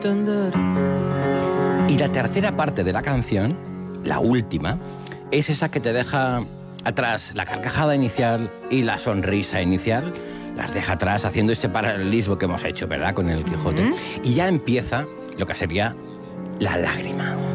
entender. Y la tercera parte de la canción, la última, es esa que te deja atrás la carcajada inicial y la sonrisa inicial. Las deja atrás haciendo ese paralelismo que hemos hecho, ¿verdad?, con el Quijote. Y ya empieza lo que sería la lágrima.